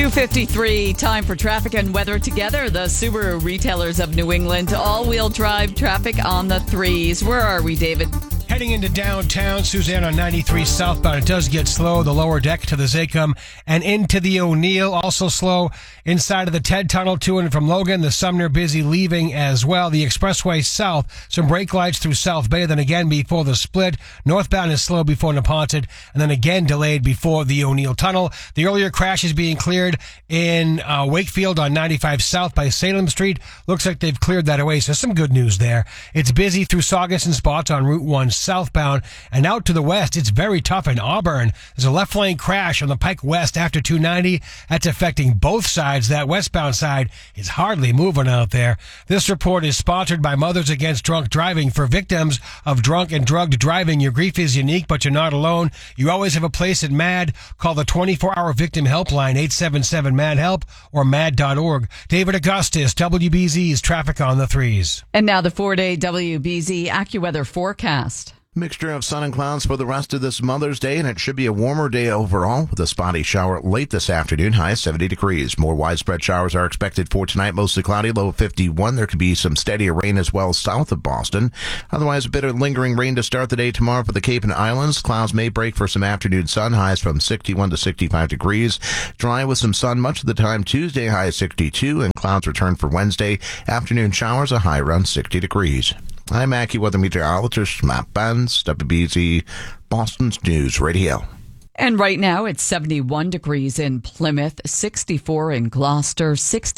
2:53, time for traffic and weather together. The Subaru retailers of New England, all-wheel drive traffic on the threes. Where are we, David? Heading into downtown, Suzanne on 93 southbound. It does get slow. The lower deck to the Zacum and into the O'Neill. Also slow inside of the Ted Tunnel to and from Logan. The Sumner busy leaving as well. The expressway south, some brake lights through South Bay. Then again before the split. Northbound is slow before Neponset. And then again delayed before the O'Neill Tunnel. The earlier crash is being cleared in Wakefield on 95 south by Salem Street. Looks like they've cleared that away. So some good news there. It's busy through Saugus and spots on Route 1 southbound, and out to the west, it's very tough in Auburn. There's a left lane crash on the Pike West after 290. That's affecting both sides. That westbound side is hardly moving out there. This report is sponsored by Mothers Against Drunk Driving. For victims of drunk and drugged driving, your grief is unique, but you're not alone. You always have a place at MAD. Call the 24-hour victim helpline, 877-MAD-HELP or MAD.org. David Augustus, WBZ's Traffic on the Threes. And now the 4-day WBZ AccuWeather forecast. Mixture of sun and clouds for the rest of this Mother's Day, and it should be a warmer day overall with a spotty shower late this afternoon, high 70 degrees. More widespread showers are expected for tonight, mostly cloudy, low 51. There could be some steadier rain as well south of Boston. Otherwise, a bit of lingering rain to start the day tomorrow for the Cape and Islands. Clouds may break for some afternoon sun, highs from 61 to 65 degrees. Dry with some sun much of the time Tuesday, high 62, and clouds return for Wednesday. Afternoon showers, a high around 60 degrees. I'm AccuWeather meteorologist Matt Benz, WBZ, Boston's News Radio. And right now it's 71 degrees in Plymouth, 64 in Gloucester,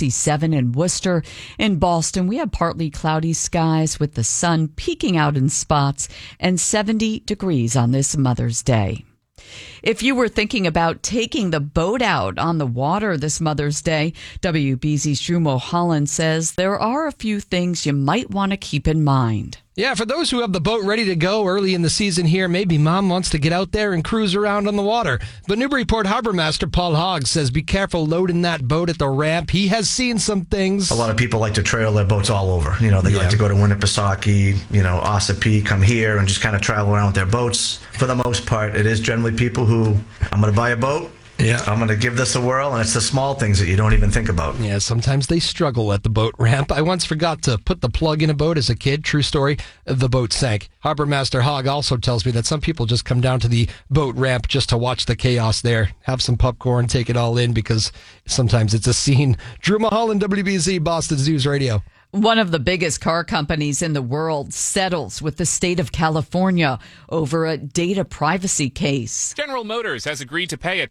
67 in Worcester. In Boston, we have partly cloudy skies with the sun peeking out in spots, and 70 degrees on this Mother's Day. If you were thinking about taking the boat out on the water this Mother's Day, WBZ's Drew Mulholland says there are a few things you might want to keep in mind. Yeah, for those who have the boat ready to go early in the season here, maybe mom wants to get out there and cruise around on the water. But Newburyport Harbor Master Paul Hogg says be careful loading that boat at the ramp. He has seen some things. A lot of people like to trail their boats all over. You know, they like to go to Winnipesaukee, Ossipee, come here and just kind of travel around with their boats. For the most part, it is generally people who, I'm going to buy a boat. Yeah, I'm going to give this a whirl, and it's the small things that you don't even think about. Yeah, sometimes they struggle at the boat ramp. I once forgot to put the plug in a boat as a kid. True story. The boat sank. Harbor Master Hogg also tells me that some people just come down to the boat ramp just to watch the chaos there. Have some popcorn, take it all in, because sometimes it's a scene. Drew Mulholland, WBZ, Boston's News Radio. One of the biggest car companies in the world settles with the state of California over a data privacy case. General Motors has agreed to pay a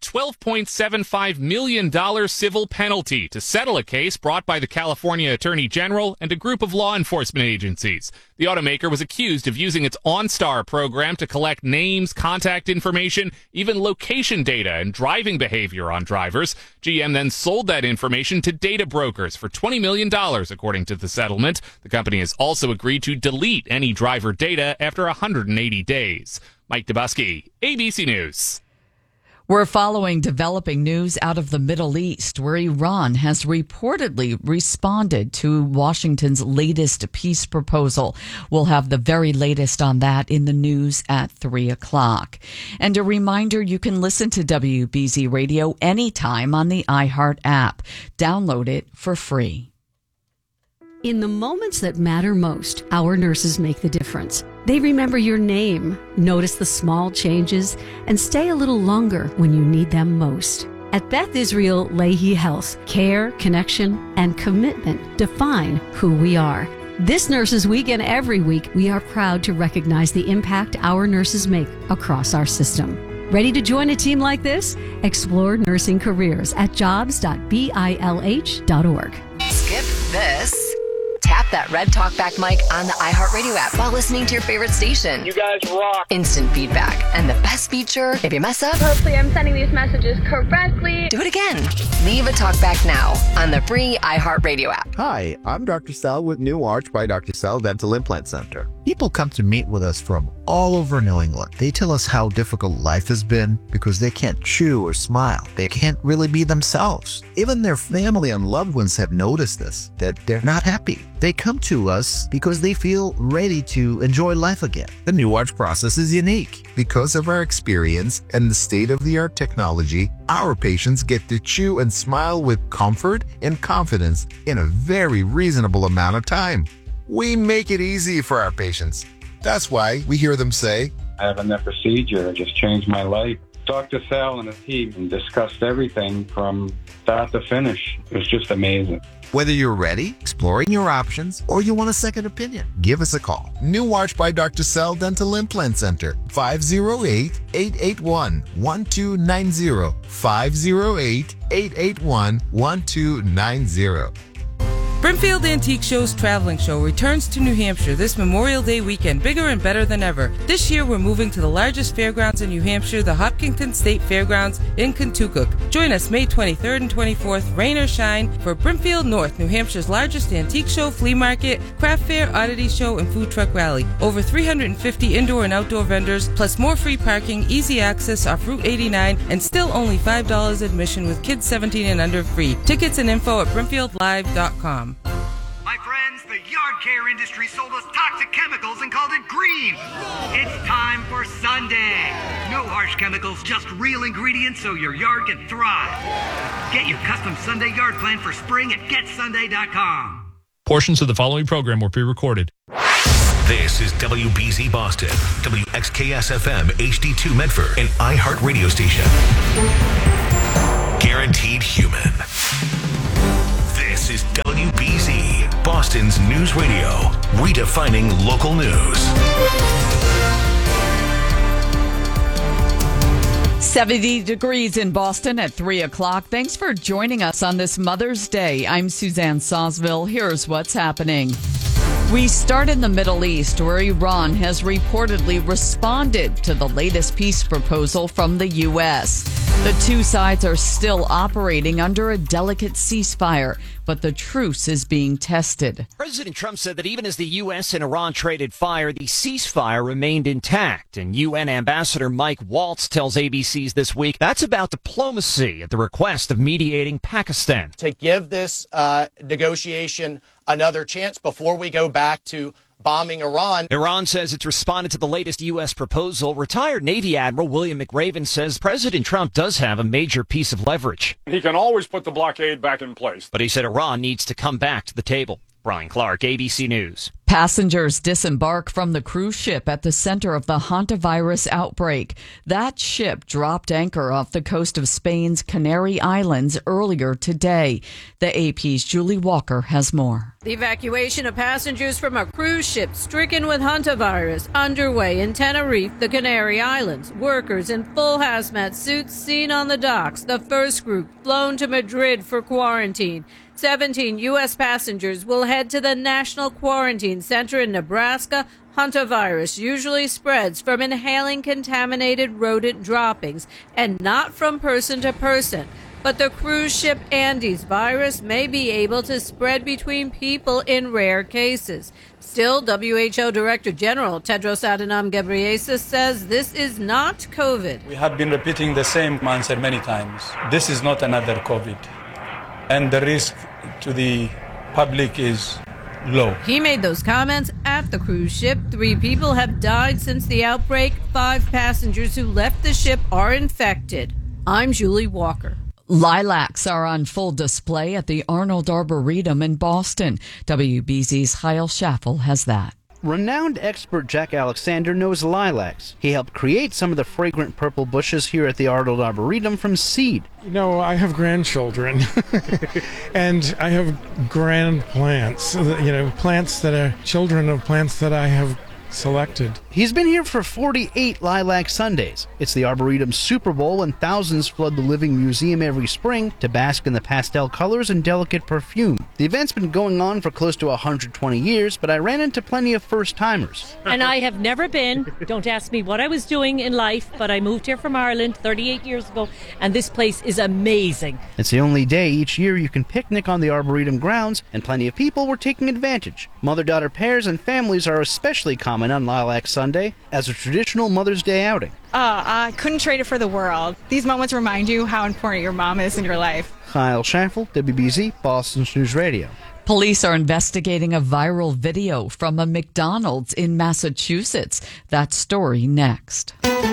$12.75 million civil penalty to settle a case brought by the California Attorney General and a group of law enforcement agencies. The automaker was accused of using its OnStar program to collect names, contact information, even location data and driving behavior on drivers. GM then sold that information to data brokers for $20 million, according to the settlement. The company has also agreed to delete any driver data after 180 days. Mike Dubusky, ABC News. We're following developing news out of the Middle East, where Iran has reportedly responded to Washington's latest peace proposal. We'll have the very latest on that in the news at 3 o'clock. And a reminder, you can listen to WBZ Radio anytime on the iHeart app. Download it for free. In the moments that matter most, our nurses make the difference. They remember your name, notice the small changes, and stay a little longer when you need them most. At Beth Israel Lahey Health, care, connection, and commitment define who we are. This Nurses Week and every week, we are proud to recognize the impact our nurses make across our system. Ready to join a team like this? Explore nursing careers at jobs.bilh.org. Skip this. Tap that red talkback mic on the iHeartRadio app while listening to your favorite station. You guys rock. Instant feedback. And the best feature, if you mess up, hopefully I'm sending these messages correctly. Do it again. Leave a talkback now on the free iHeartRadio app. Hi, I'm Dr. Sell with New Arch by Dr. Sell Dental Implant Center. People come to meet with us from all over New England. They tell us how difficult life has been because they can't chew or smile. They can't really be themselves. Even their family and loved ones have noticed this, that they're not happy. They They come to us because they feel ready to enjoy life again. The New Arch process is unique. Because of our experience and the state-of-the-art technology, our patients get to chew and smile with comfort and confidence in a very reasonable amount of time. We make it easy for our patients. That's why we hear them say, having that procedure just changed my life. Dr. Sal and his team discussed everything from start to finish. It was just amazing. Whether you're ready, exploring your options, or you want a second opinion, give us a call. New Arch by Dr. Sal Dental Implant Center, 508-881-1290, 508-881-1290. Brimfield Antique Show's traveling show returns to New Hampshire this Memorial Day weekend, bigger and better than ever. This year, we're moving to the largest fairgrounds in New Hampshire, the Hopkinton State Fairgrounds in Kentucky. Join us May 23rd and 24th, rain or shine, for Brimfield North, New Hampshire's largest antique show, flea market, craft fair, oddity show, and food truck rally. Over 350 indoor and outdoor vendors, plus more free parking, easy access off Route 89, and still only $5 admission with kids 17 and under free. Tickets and info at brimfieldlive.com. My friends, the yard care industry sold us toxic chemicals and called it green. It's time for Sunday. No harsh chemicals, just real ingredients so your yard can thrive. Get your custom Sunday yard plan for spring at getsunday.com. Portions of the following program were pre-recorded. This is WBZ Boston, WXKS-FM HD2 Medford, an iHeart radio station. Guaranteed human. This is WBZ, Boston's news radio, redefining local news. 70 degrees in Boston at 3 o'clock. Thanks for joining us on this Mother's Day. I'm Suzanne Sosville. Here's what's happening. We start in the Middle East, where Iran has reportedly responded to the latest peace proposal from the U.S. The two sides are still operating under a delicate ceasefire, but the truce is being tested. President Trump said that even as the U.S. and Iran traded fire, the ceasefire remained intact. And UN Ambassador Mike Waltz tells ABC's This Week that's about diplomacy at the request of mediating Pakistan. To give this negotiation another chance before we go back to bombing Iran. Iran says it's responded to the latest U.S. proposal. Retired Navy Admiral William McRaven says President Trump does have a major piece of leverage. He can always put the blockade back in place. But he said Iran needs to come back to the table. Brian Clark, ABC News. Passengers disembark from the cruise ship at the center of the hantavirus outbreak. That ship dropped anchor off the coast of Spain's Canary Islands earlier today. The AP's Julie Walker has more. The evacuation of passengers from a cruise ship stricken with hantavirus underway in Tenerife, the Canary Islands. Workers in full hazmat suits seen on the docks. The first group flown to Madrid for quarantine. 17 U.S. passengers will head to the National Quarantine Center in Nebraska. Hantavirus usually spreads from inhaling contaminated rodent droppings and not from person to person. But the cruise ship Andes virus may be able to spread between people in rare cases. Still, WHO Director General Tedros Adhanom Ghebreyesus says this is not COVID. We have been repeating the same answer many times. This is not another COVID. And the risk to the public is low. He made those comments at the cruise ship. 3 people have died since the outbreak. 5 passengers who left the ship are infected. I'm Julie Walker. Lilacs are on full display at the Arnold Arboretum in Boston. WBZ's Kyle Schaffel has that. Renowned expert Jack Alexander knows lilacs. He helped create some of the fragrant purple bushes here at the Arnold Arboretum from seed. You know, I have grandchildren, and I have grand plants, plants that are children of plants that I have selected. He's been here for 48 Lilac Sundays. It's the Arboretum's Super Bowl, and thousands flood the Living Museum every spring to bask in the pastel colors and delicate perfume. The event's been going on for close to 120 years, but I ran into plenty of first-timers. And I have never been. Don't ask me what I was doing in life, but I moved here from Ireland 38 years ago, and this place is amazing. It's the only day each year you can picnic on the Arboretum grounds, and plenty of people were taking advantage. Mother-daughter pairs and families are especially common on Lilac Sunday as a traditional Mother's Day outing. I couldn't trade it for the world. These moments remind you how important your mom is in your life. Kyle Schaffel, WBZ, Boston's News Radio. Police are investigating a viral video from a McDonald's in Massachusetts. That story next.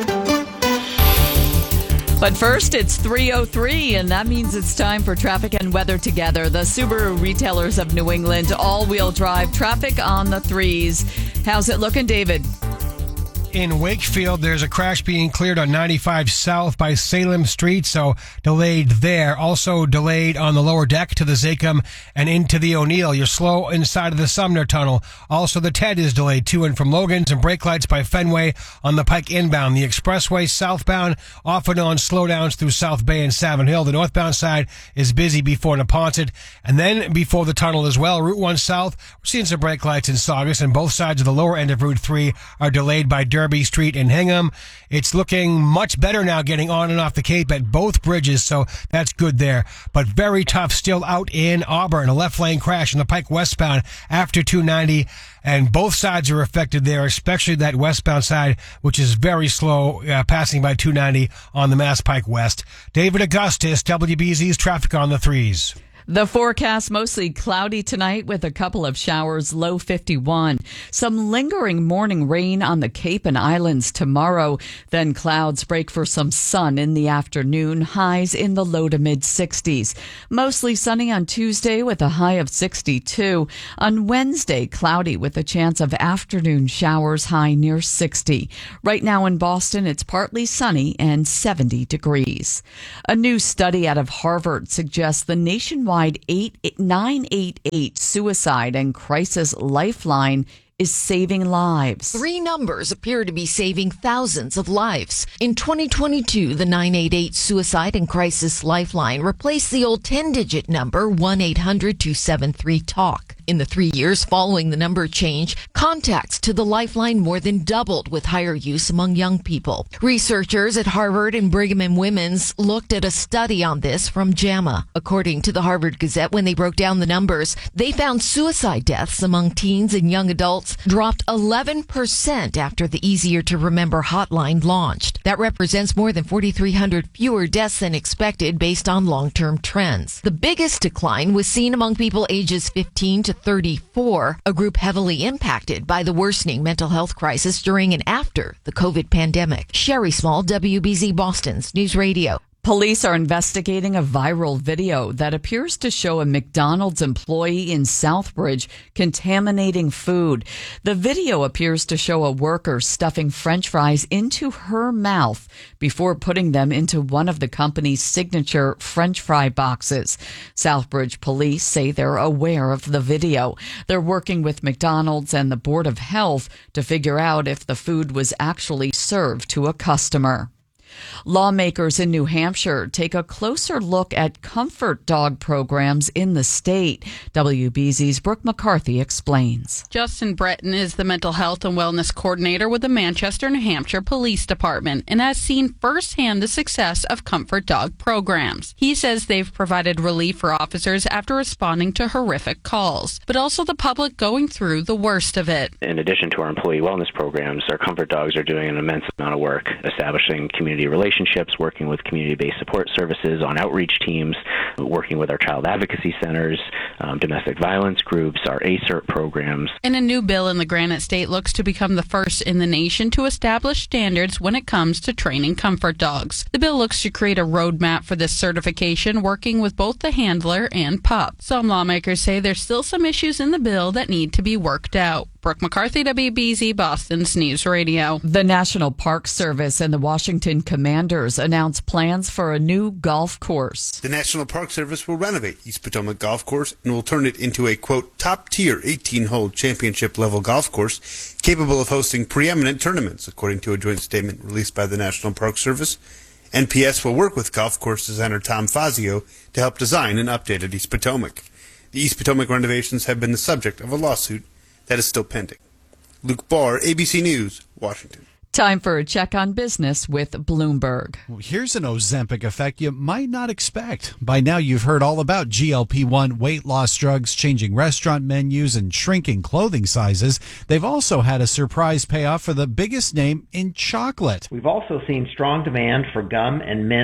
But first, it's 3:03, and that means it's time for traffic and weather together. The Subaru retailers of New England, all-wheel drive traffic on the threes. How's it looking, David? In Wakefield, there's a crash being cleared on 95 South by Salem Street, so delayed there. Also delayed on the lower deck to the Zachem and into the O'Neill. You're slow inside of the Sumner Tunnel. Also, the TED is delayed to and from Logan's, and brake lights by Fenway on the Pike inbound. The expressway southbound off and on slowdowns through South Bay and Savin Hill. The northbound side is busy before Neponset, and then before the tunnel as well. Route 1 South, we're seeing some brake lights in Saugus, and both sides of the lower end of Route 3 are delayed by Derby Street in Hingham. It's looking much better now getting on and off the Cape at both bridges, so that's good there. But very tough still out in Auburn. A left lane crash in the Pike westbound after 290, and both sides are affected there, especially that westbound side, which is very slow, passing by 290 on the Mass Pike West. David Augustus, WBZ's traffic on the threes. The forecast, mostly cloudy tonight with a couple of showers, low 51. Some lingering morning rain on the Cape and Islands tomorrow. Then clouds break for some sun in the afternoon, highs in the low to mid 60s. Mostly sunny on Tuesday with a high of 62. On Wednesday, cloudy with a chance of afternoon showers, high near 60. Right now in Boston, it's partly sunny and 70 degrees. A new study out of Harvard suggests the nationwide 988 suicide and crisis lifeline is saving lives. Three numbers appear to be saving thousands of lives. In 2022, the 988 Suicide and Crisis Lifeline replaced the old 10-digit number 1-800-273-TALK. In the 3 years following the number change, contacts to the lifeline more than doubled with higher use among young people. Researchers at Harvard and Brigham and Women's looked at a study on this from JAMA. According to the Harvard Gazette, when they broke down the numbers, they found suicide deaths among teens and young adults dropped 11% after the easier-to-remember hotline launched. That represents more than 4,300 fewer deaths than expected based on long-term trends. The biggest decline was seen among people ages 15 to 34, a group heavily impacted by the worsening mental health crisis during and after the COVID pandemic. Sherry Small, WBZ Boston's News Radio. Police are investigating a viral video that appears to show a McDonald's employee in Southbridge contaminating food. The video appears to show a worker stuffing French fries into her mouth before putting them into one of the company's signature French fry boxes. Southbridge police say they're aware of the video. They're working with McDonald's and the Board of Health to figure out if the food was actually served to a customer. Lawmakers in New Hampshire take a closer look at comfort dog programs in the state. WBZ's Brooke McCarthy explains. Justin Breton is the mental health and wellness coordinator with the Manchester, New Hampshire Police Department and has seen firsthand the success of comfort dog programs. He says they've provided relief for officers after responding to horrific calls, but also the public going through the worst of it. In addition to our employee wellness programs, our comfort dogs are doing an immense amount of work establishing community relationships, working with community-based support services on outreach teams, working with our child advocacy centers, domestic violence groups, our ACERT programs. And a new bill in the Granite State looks to become the first in the nation to establish standards when it comes to training comfort dogs. The bill looks to create a roadmap for this certification, working with both the handler and pup. Some lawmakers say there's still some issues in the bill that need to be worked out. Brooke McCarthy, WBZ Boston's News Radio. The National Park Service and the Washington Commanders announced plans for a new golf course. The National Park Service will renovate East Potomac Golf Course and will turn it into a, quote, top-tier 18-hole championship-level golf course capable of hosting preeminent tournaments, according to a joint statement released by the National Park Service. NPS will work with golf course designer Tom Fazio to help design an updated East Potomac. The East Potomac renovations have been the subject of a lawsuit that is still pending. Luke Barr, ABC News, Washington. Time for a check on business with Bloomberg. Here's an Ozempic effect you might not expect. By now, you've heard all about GLP-1 weight loss drugs, changing restaurant menus, and shrinking clothing sizes. They've also had a surprise payoff for the biggest name in chocolate. We've also seen strong demand for gum and mints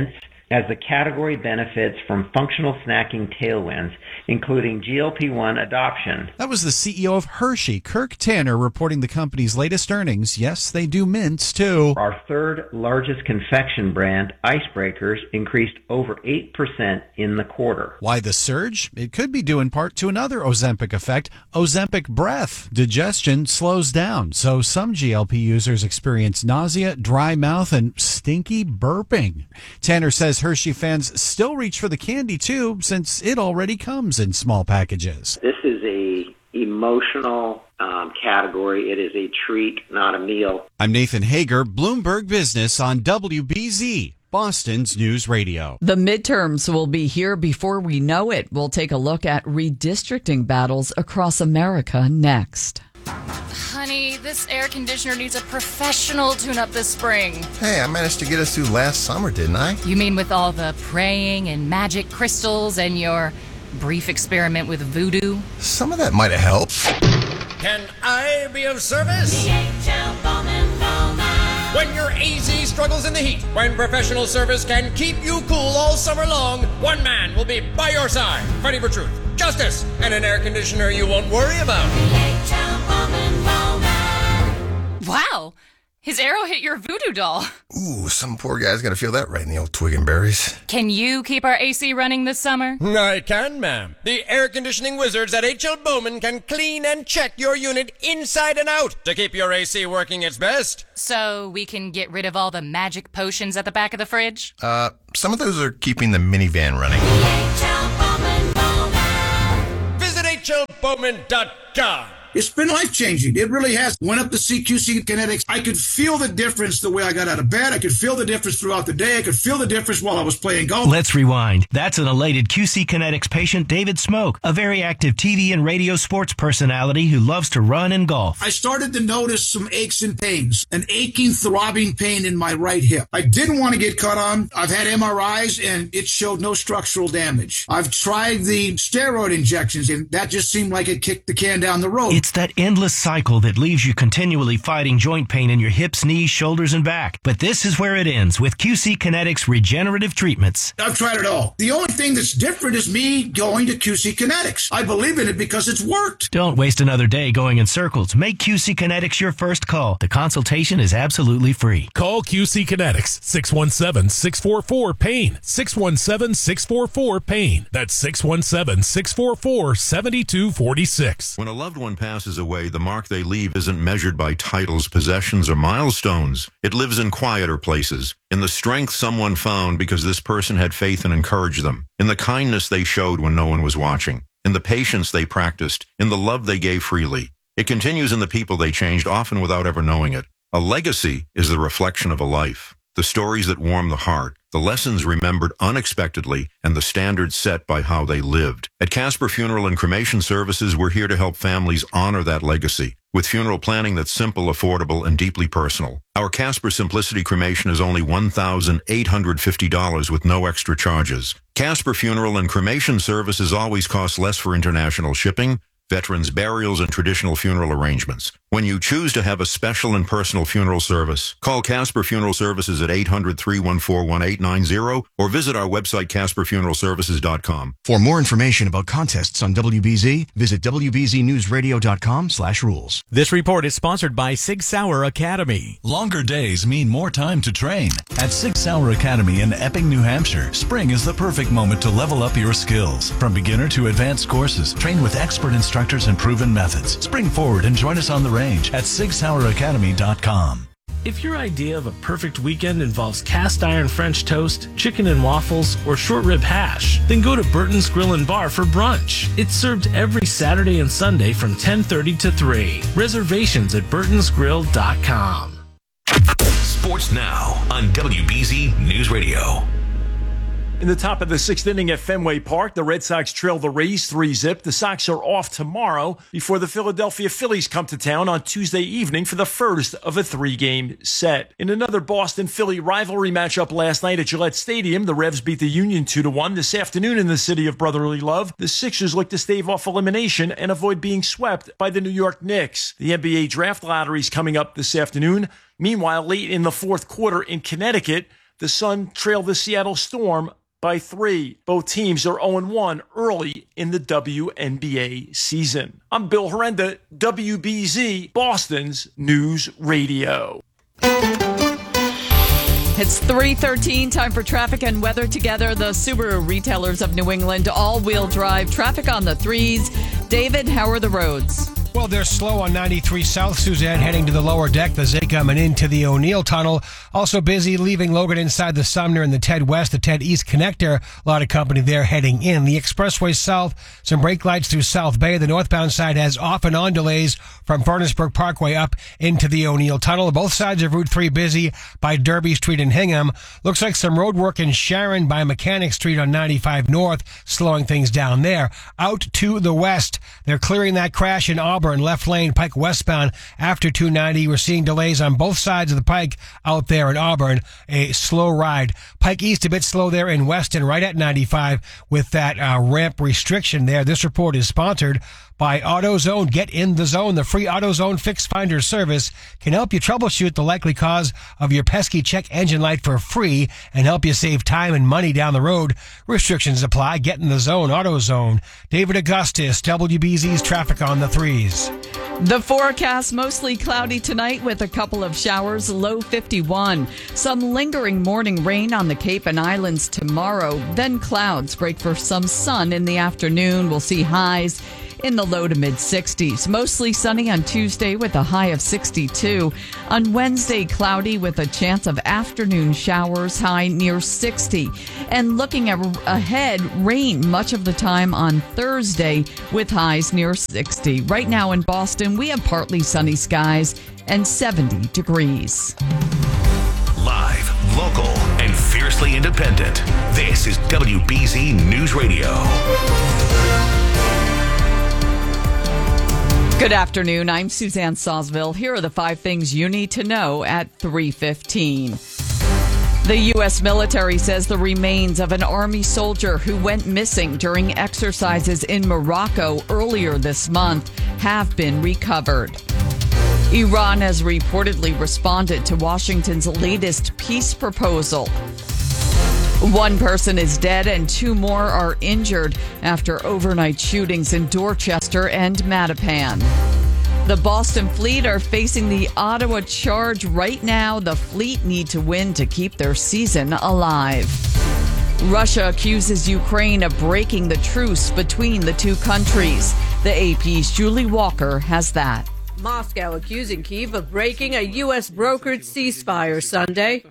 as the category benefits from functional snacking tailwinds, including GLP-1 adoption. That was the CEO of Hershey, Kirk Tanner, reporting the company's latest earnings. Yes, they do mints, too. Our third largest confection brand, Icebreakers, increased over 8% in the quarter. Why the surge? It could be due in part to another Ozempic effect, Ozempic breath. Digestion slows down, so some GLP users experience nausea, dry mouth, and stinky burping. Tanner says Hershey fans still reach for the candy, too, since it already comes in small packages. This is a emotional category. It is a treat, not a meal. I'm Nathan Hager, Bloomberg Business on WBZ, Boston's News Radio. The midterms will be here before we know it. We'll take a look at redistricting battles across America next. Honey, this air conditioner needs a professional tune-up this spring. Hey, I managed to get us through last summer, didn't I? You mean with all the praying and magic crystals and your brief experiment with voodoo? Some of that might have helped. Can I be of service? DHL Bowman Bowman. When your AC struggles in the heat, when professional service can keep you cool all summer long, one man will be by your side, fighting for truth, justice, and an air conditioner you won't worry about. DHL Bowman Bowman. Wow! His arrow hit your voodoo doll. Ooh, some poor guy's gonna feel that right in the old twig and berries. Can you keep our AC running this summer? I can, ma'am. The air conditioning wizards at H.L. Bowman can clean and check your unit inside and out to keep your AC working its best. So we can get rid of all the magic potions at the back of the fridge? Some of those are keeping the minivan running. DHL Bowman Bowman. Visit HLBowman.com. It's been life-changing. It really has. Went up to see QC Kinetics. I could feel the difference the way I got out of bed. I could feel the difference throughout the day. I could feel the difference while I was playing golf. Let's rewind. That's an elated QC Kinetics patient, David Smoke, a very active TV and radio sports personality who loves to run and golf. I started to notice some aches and pains, an aching, throbbing pain in my right hip. I didn't want to get cut on. I've had MRIs, and it showed no structural damage. I've tried the steroid injections, and that just seemed like it kicked the can down the road. It's that endless cycle that leaves you continually fighting joint pain in your hips, knees, shoulders, and back. But this is where it ends with QC Kinetics regenerative treatments. I've tried it all. The only thing that's different is me going to QC Kinetics. I believe in it because it's worked. Don't waste another day going in circles. Make QC Kinetics your first call. The consultation is absolutely free. Call QC Kinetics, 617-644-PAIN, 617-644-PAIN. That's 617-644-7246. When a loved one passes away, the mark they leave isn't measured by titles, possessions, or milestones. It lives in quieter places, in the strength someone found because this person had faith and encouraged them, in the kindness they showed when no one was watching, in the patience they practiced, in the love they gave freely. It continues in the people they changed, often without ever knowing it. A legacy is the reflection of a life, the stories that warm the heart, the lessons remembered unexpectedly, and the standards set by how they lived. At Casper Funeral and Cremation Services, we're here to help families honor that legacy with funeral planning that's simple, affordable, and deeply personal. Our Casper Simplicity Cremation is only $1,850 with no extra charges. Casper Funeral and Cremation Services always cost less for international shipping, veterans' burials, and traditional funeral arrangements. When you choose to have a special and personal funeral service, call Casper Funeral Services at 800-314-1890 or visit our website, CasperFuneralServices.com. For more information about contests on WBZ, visit WBZNewsRadio.com/rules. This report is sponsored by Sig Sauer Academy. Longer days mean more time to train. At Sig Sauer Academy in Epping, New Hampshire, spring is the perfect moment to level up your skills. From beginner to advanced courses, train with expert instructors and proven methods. Spring forward and join us on the range at SigSauerAcademy.com. If your idea of a perfect weekend involves cast iron French toast, chicken and waffles, or short rib hash, then go to Burton's Grill and Bar for brunch. It's served every Saturday and Sunday from 10:30 to 3. Reservations at burtonsgrill.com. Sports now on WBZ News Radio. In the top of the sixth inning at Fenway Park, the Red Sox trail the Rays 3-0. The Sox are off tomorrow before the Philadelphia Phillies come to town on Tuesday evening for the first of a 3-game set. In another Boston-Philly rivalry matchup last night at Gillette Stadium, the Revs beat the Union 2-1. This afternoon in the city of brotherly love, the Sixers look to stave off elimination and avoid being swept by the New York Knicks. The NBA draft lottery is coming up this afternoon. Meanwhile, late in the fourth quarter in Connecticut, The Sun trailed the Seattle Storm by 3. Both teams are 0-1 early in the WNBA season. I'm Bill Herenda, WBZ, Boston's News Radio. It's 3:13, time for traffic and weather together. The Subaru retailers of New England, all-wheel drive, traffic on the 3s. David, how are the roads? Well, they're slow on 93 South, Suzanne, heading to the lower deck, the Zacum and into the O'Neill Tunnel. Also busy leaving Logan inside the Sumner and the Ted West, the Ted East connector. A lot of company there heading in. The expressway south, some brake lights through South Bay. The northbound side has off and on delays from Furnaceburg Parkway up into the O'Neill Tunnel. Both sides of Route 3 busy by Derby Street and Hingham. Looks like some road work in Sharon by Mechanic Street on 95 North, slowing things down there. Out to the west, they're clearing that crash in Auburn, left lane, Pike westbound after 290. We're seeing delays on both sides of the Pike out there in Auburn. A slow ride. Pike East a bit slow there in Weston, right at 95 with that ramp restriction there. This report is sponsored by AutoZone. Get in the zone. The free AutoZone Fix Finder service can help you troubleshoot the likely cause of your pesky check engine light for free and help you save time and money down the road. Restrictions apply. Get in the zone. AutoZone. David Augustus, WBZ's traffic on the 3s. The forecast, mostly cloudy tonight with a couple of showers, low 51. Some lingering morning rain on the Cape and Islands tomorrow. Then clouds break for some sun in the afternoon. We'll see highs in the low to mid 60s. Mostly sunny on Tuesday with a high of 62. On Wednesday, cloudy with a chance of afternoon showers, high near 60. And looking ahead, rain much of the time on Thursday with highs near 60. Right now in Boston, we have partly sunny skies and 70 degrees. Live, local, and fiercely independent. This is WBZ News Radio. Good afternoon. I'm Suzanne Sawsville. Here are the 5 things you need to know at 3:15. The U.S. military says the remains of an Army soldier who went missing during exercises in Morocco earlier this month have been recovered. Iran has reportedly responded to Washington's latest peace proposal. 1 person is dead and 2 more are injured after overnight shootings in Dorchester and Mattapan. The Boston Fleet are facing the Ottawa Charge right now. The Fleet need to win to keep their season alive. Russia accuses Ukraine of breaking the truce between the two countries. The AP's Julie Walker has that. Moscow accusing Kyiv of breaking a U.S. brokered ceasefire Sunday.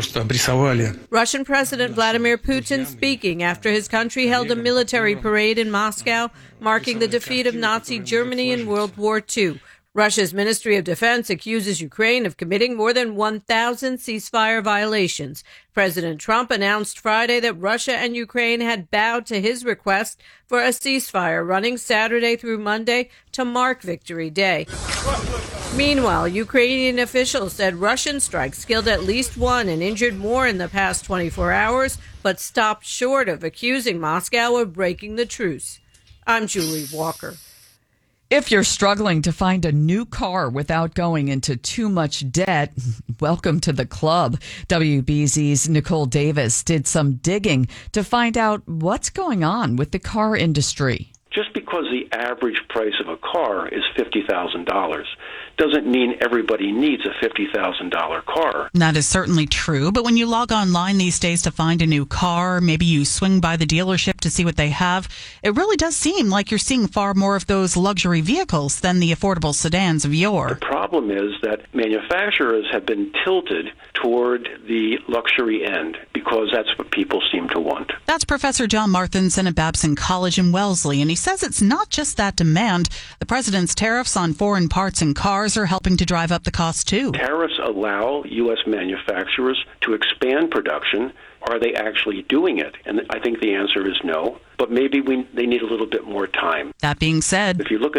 Russian President Vladimir Putin speaking after his country held a military parade in Moscow, marking the defeat of Nazi Germany in World War II. Russia's Ministry of Defense accuses Ukraine of committing more than 1,000 ceasefire violations. President Trump announced Friday that Russia and Ukraine had bowed to his request for a ceasefire running Saturday through Monday to mark Victory Day. Meanwhile, Ukrainian officials said Russian strikes killed at least 1 and injured more in the past 24 hours, but stopped short of accusing Moscow of breaking the truce. I'm Julie Walker. If you're struggling to find a new car without going into too much debt, welcome to the club. WBZ's Nicole Davis did some digging to find out what's going on with the car industry. Just because the average price of a car is $50,000 doesn't mean everybody needs a $50,000 car. That is certainly true, but when you log online these days to find a new car, maybe you swing by the dealership to see what they have, it really does seem like you're seeing far more of those luxury vehicles than the affordable sedans of yore. The problem is that manufacturers have been tilted toward the luxury end because that's what people seem to want. That's Professor John Marthinson at Babson College in Wellesley, and he says it's not just that demand. The president's tariffs on foreign parts and cars are helping to drive up the cost, too. Tariffs allow U.S. manufacturers to expand production. Are they actually doing it? And I think the answer is no. But maybe they need a little bit more time. That being said, if you look at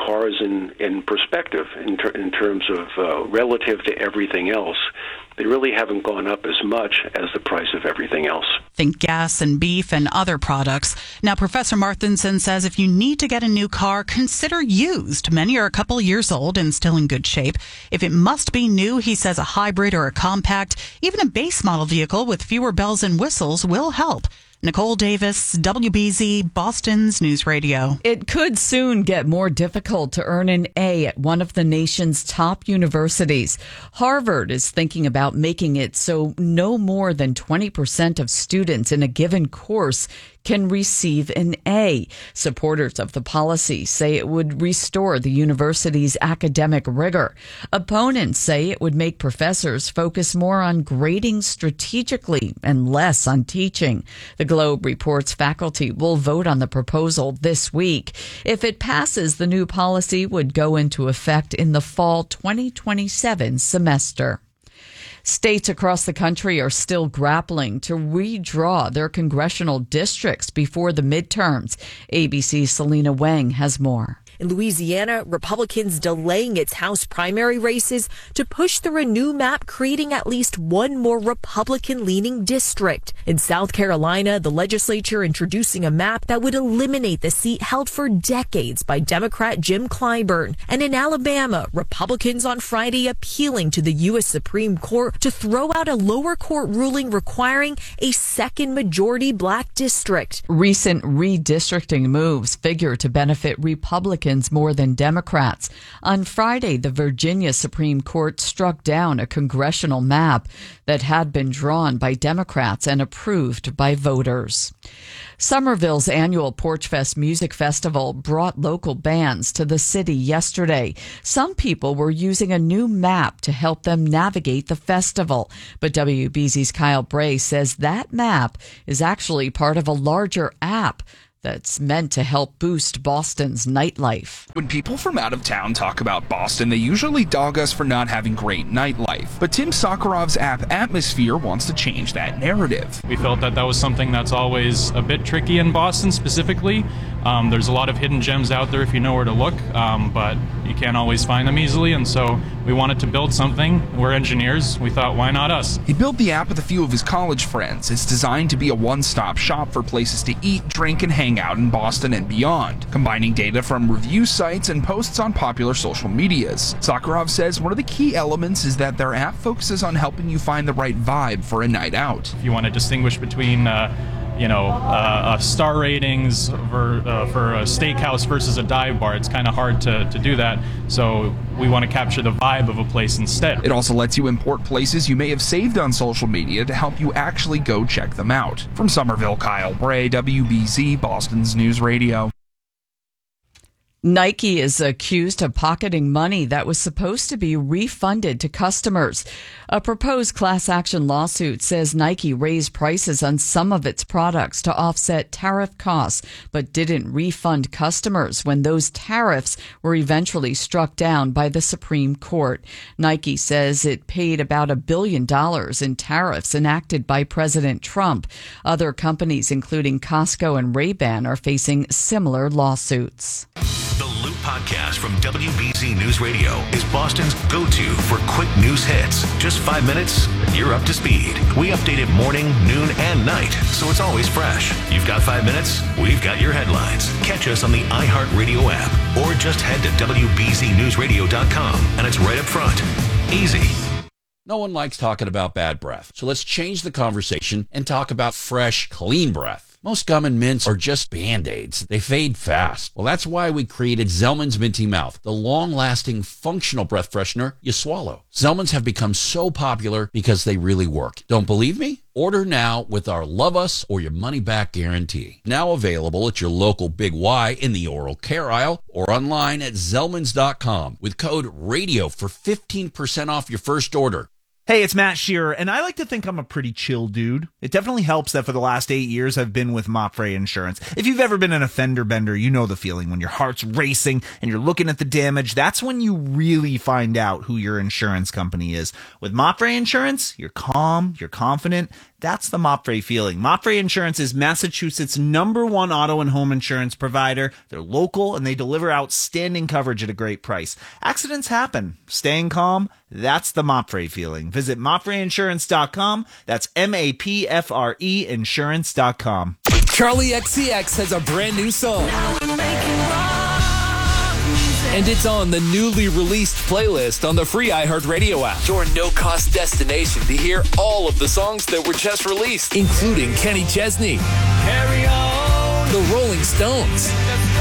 cars in perspective, in terms of relative to everything else. They really haven't gone up as much as the price of everything else. Think gas and beef and other products. Now, Professor Marthinson says if you need to get a new car, consider used. Many are a couple years old and still in good shape. If it must be new, he says a hybrid or a compact, even a base model vehicle with fewer bells and whistles will help. Nicole Davis, WBZ, Boston's News Radio. It could soon get more difficult to earn an A at one of the nation's top universities. Harvard is thinking about making it so no more than 20% of students in a given course can receive an A. Supporters of the policy say it would restore the university's academic rigor. Opponents say it would make professors focus more on grading strategically and less on teaching. The Globe reports faculty will vote on the proposal this week. If it passes, the new policy would go into effect in the fall 2027 semester. States across the country are still grappling to redraw their congressional districts before the midterms. ABC's Selena Wang has more. In Louisiana, Republicans delaying its House primary races to push through a new map creating at least one more Republican-leaning district. In South Carolina, the legislature introducing a map that would eliminate the seat held for decades by Democrat Jim Clyburn. And in Alabama, Republicans on Friday appealing to the U.S. Supreme Court to throw out a lower court ruling requiring a second majority black district. Recent redistricting moves figure to benefit Republicans more than Democrats. On Friday, the Virginia Supreme Court struck down a congressional map that had been drawn by Democrats and approved by voters. Somerville's annual Porch Fest Music Festival brought local bands to the city yesterday. Some people were using a new map to help them navigate the festival. But WBZ's Kyle Bray says that map is actually part of a larger app that's meant to help boost Boston's nightlife. When people from out of town talk about Boston, they usually dog us for not having great nightlife. But Tim Sakharov's app Atmosphere wants to change that narrative. We felt that was something that's always a bit tricky in Boston specifically. There's a lot of hidden gems out there if you know where to look, but you can't always find them easily, and so we wanted to build something. We're engineers. We thought, why not us? He built the app with a few of his college friends. It's designed to be a one-stop shop for places to eat, drink, and hang out in Boston and beyond, combining data from review sites and posts on popular social medias. Sakharov says one of the key elements is that their app focuses on helping you find the right vibe for a night out. If you want to distinguish between star ratings for a steakhouse versus a dive bar, it's kind of hard to do that. So we want to capture the vibe of a place instead. It also lets you import places you may have saved on social media to help you actually go check them out. From Somerville, Kyle Bray, WBZ, Boston's News Radio. Nike is accused of pocketing money that was supposed to be refunded to customers. A proposed class action lawsuit says Nike raised prices on some of its products to offset tariff costs, but didn't refund customers when those tariffs were eventually struck down by the Supreme Court. Nike says it paid about $1 billion in tariffs enacted by President Trump. Other companies, including Costco and Ray-Ban, are facing similar lawsuits. The Loop Podcast from WBZ News Radio is Boston's go-to for quick news hits. Just 5 minutes, and you're up to speed. We update it morning, noon, and night, so it's always fresh. You've got 5 minutes, we've got your headlines. Catch us on the iHeartRadio app, or just head to WBZNewsRadio.com, and it's right up front. Easy. No one likes talking about bad breath, so let's change the conversation and talk about fresh, clean breath. Most gum and mints are just Band-Aids. They fade fast. Well, that's why we created Zellman's Minty Mouth, the long-lasting, functional breath freshener you swallow. Zellman's have become so popular because they really work. Don't believe me? Order now with our Love Us or Your Money Back guarantee. Now available at your local Big Y in the oral care aisle or online at Zellmans.com with code RADIO for 15% off your first order. Hey, it's Matt Shearer, and I like to think I'm a pretty chill dude. It definitely helps that for the last 8 years I've been with Mopfre Insurance. If you've ever been in a fender bender, you know the feeling when your heart's racing and you're looking at the damage. That's when you really find out who your insurance company is. With Mopfre Insurance, you're calm, you're confident. That's the Mopfre feeling. Mopfre Insurance is Massachusetts' #1 auto and home insurance provider. They're local and they deliver outstanding coverage at a great price. Accidents happen. Staying calm, that's the Mopfre feeling. Visit MopfreInsurance.com. That's MAPFRE Insurance.com. Charlie XCX has a brand new song. And it's on the newly released playlist on the free iHeartRadio app. Your no-cost destination to hear all of the songs that were just released, including Kenny Chesney, Carry On, The Rolling Stones,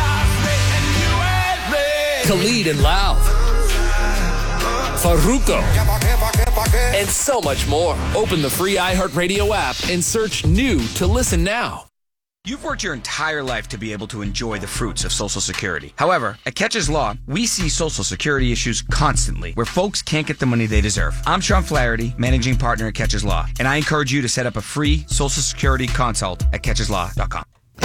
Khalid and Lauv, Farruko, and so much more. Open the free iHeartRadio app and search New to listen now. You've worked your entire life to be able to enjoy the fruits of Social Security. However, at Catches Law, we see Social Security issues constantly where folks can't get the money they deserve. I'm Sean Flaherty, managing partner at Catches Law, and I encourage you to set up a free Social Security consult at catcheslaw.com.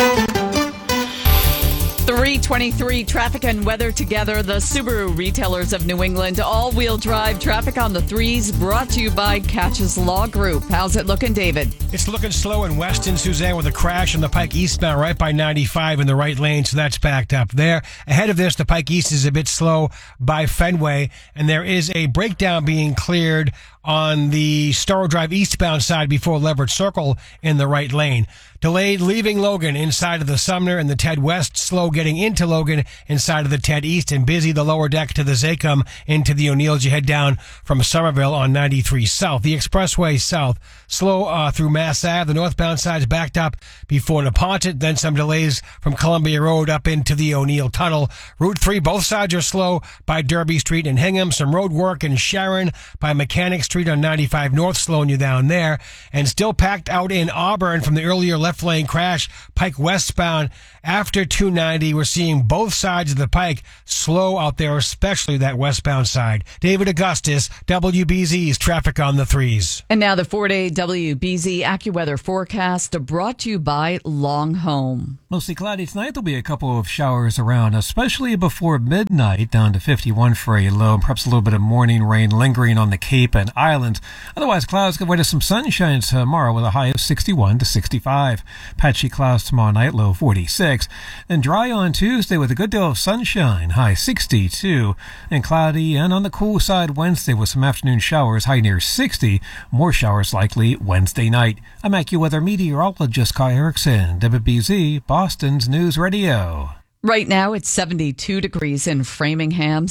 3:23 traffic and weather together. The Subaru retailers of New England all-wheel drive traffic on the threes brought to you by Catches Law Group. How's it looking, David? It's looking slow in Weston, Suzanne, with a crash on the Pike eastbound right by 95 in the right lane, so that's backed up there. Ahead of this, the Pike East is a bit slow by Fenway, and there is a breakdown being cleared on the Storrow Drive eastbound side before Leverett Circle in the right lane. Delayed leaving Logan inside of the Sumner and the Ted West, slow getting into Logan inside of the Ted East, and busy the lower deck to the Zacum into the O'Neill as you head down from Somerville on 93 South. The Expressway South, slow through Mass Ave. The northbound side's backed up before Neponset, then some delays from Columbia Road up into the O'Neill Tunnel. Route 3, both sides are slow by Derby Street and Hingham. Some road work in Sharon by Mechanic Street on 95 North, slowing you down there. And still packed out in Auburn from the earlier left lane crash, Pike westbound after 290. We're seeing both sides of the Pike slow out there, especially that westbound side. David Augustus, WBZ's traffic on the threes. And now the 4-day WBZ AccuWeather forecast brought to you by Long Home. Mostly cloudy tonight. There'll be a couple of showers around, especially before midnight, down to 51 for a low, and perhaps a little bit of morning rain lingering on the Cape and Islands. Otherwise, clouds give way to some sunshine tomorrow with a high of 61 to 65. Patchy clouds tomorrow night, low 46. Then dry on Tuesday with a good deal of sunshine, high 62. And cloudy and on the cool side Wednesday with some afternoon showers, high near 60. More showers likely Wednesday night. I'm AccuWeather meteorologist Kai Erickson, WBZ, Boston's News Radio. Right now, it's 72 degrees in Framingham,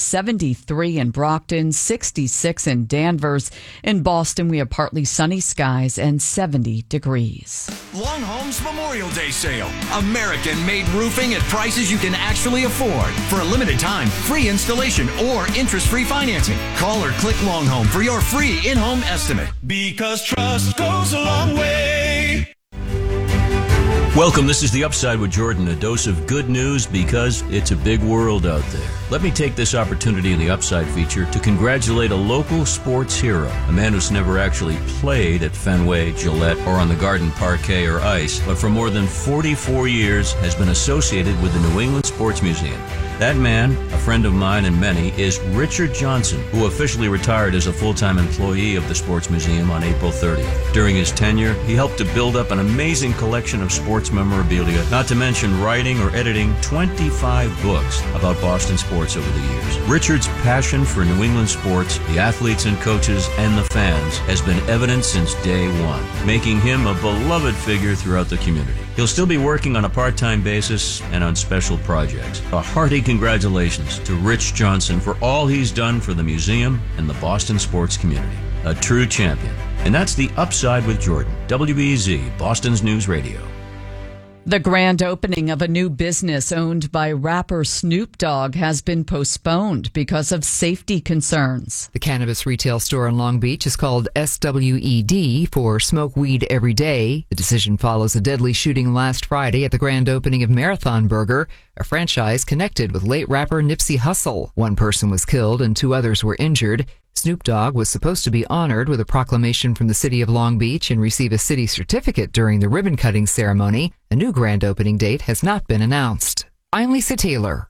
73 in Brockton, 66 in Danvers. In Boston, we have partly sunny skies and 70 degrees. Long Home's Memorial Day sale. American-made roofing at prices you can actually afford. For a limited time, free installation or interest-free financing. Call or click Long Home for your free in-home estimate. Because trust goes a long way. Welcome, this is The Upside with Jordan, a dose of good news because it's a big world out there. Let me take this opportunity in the Upside feature to congratulate a local sports hero, a man who's never actually played at Fenway, Gillette, or on the Garden Parquet or ice, but for more than 44 years has been associated with the New England Sports Museum. That man, a friend of mine and many, is Richard Johnson, who officially retired as a full-time employee of the Sports Museum on April 30th. During his tenure, he helped to build up an amazing collection of sports memorabilia, not to mention writing or editing 25 books about Boston sports over the years. Richard's passion for New England sports, the athletes and coaches, and the fans has been evident since day one, making him a beloved figure throughout the community. He'll still be working on a part-time basis and on special projects. A hearty congratulations to Rich Johnson for all he's done for the museum and the Boston sports community. A true champion. And that's The Upside with Jordan. WBZ, Boston's News Radio. The grand opening of a new business owned by rapper Snoop Dogg has been postponed because of safety concerns. The cannabis retail store in Long Beach is called SWED for Smoke Weed Every Day. The decision follows a deadly shooting last Friday at the grand opening of Marathon Burger, a franchise connected with late rapper Nipsey Hussle. One person was killed and 2 others were injured. Snoop Dogg was supposed to be honored with a proclamation from the city of Long Beach and receive a city certificate during the ribbon-cutting ceremony. A new grand opening date has not been announced. I'm Lisa Taylor.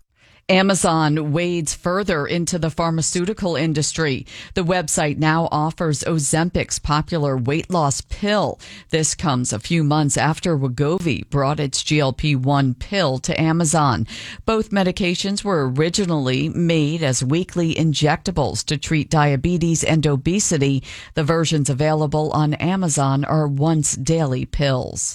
Amazon wades further into the pharmaceutical industry. The website now offers Ozempic's popular weight loss pill. This comes a few months after Wegovy brought its GLP-1 pill to Amazon. Both medications were originally made as weekly injectables to treat diabetes and obesity. The versions available on Amazon are once daily pills.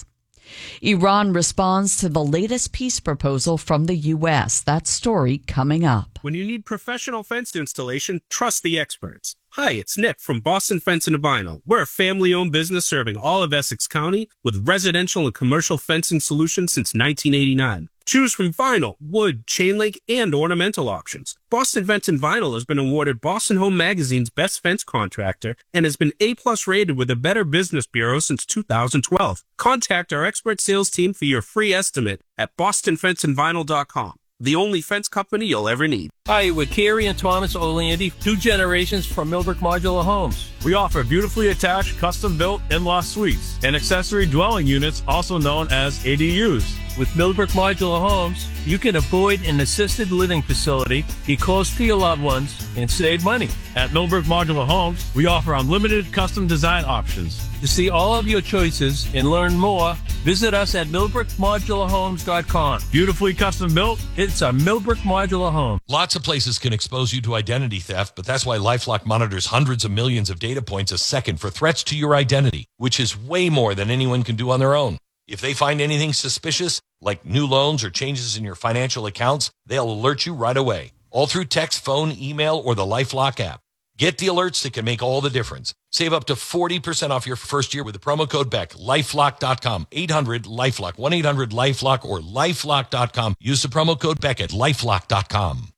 Iran responds to the latest peace proposal from the U.S. That story coming up. When you need professional fence installation, trust the experts. Hi, it's Nick from Boston Fence and Vinyl. We're a family-owned business serving all of Essex County with residential and commercial fencing solutions since 1989. Choose from vinyl, wood, chain link, and ornamental options. Boston Fence and Vinyl has been awarded Boston Home Magazine's Best Fence Contractor and has been A+ rated with the Better Business Bureau since 2012. Contact our expert sales team for your free estimate at bostonfenceandvinyl.com. The only fence company you'll ever need. Hi, we're Carrie and Thomas O'Landy, 2 generations from Millbrook Modular Homes. We offer beautifully attached, custom-built in-law suites and accessory dwelling units, also known as ADUs. With Millbrook Modular Homes, you can avoid an assisted living facility, be close to your loved ones, and save money. At Millbrook Modular Homes, we offer unlimited custom design options. To see all of your choices and learn more, visit us at millbrookmodularhomes.com. Beautifully custom built, it's a Millbrook Modular Home. Lots of places can expose you to identity theft, but that's why LifeLock monitors hundreds of millions of data points a second for threats to your identity, which is way more than anyone can do on their own. If they find anything suspicious, like new loans or changes in your financial accounts, they'll alert you right away, all through text, phone, email, or the LifeLock app. Get the alerts that can make all the difference. Save up to 40% off your first year with the promo code BECK. LifeLock.com. 800-LifeLock. 1-800-LifeLock or LifeLock.com. Use the promo code BECK at LifeLock.com.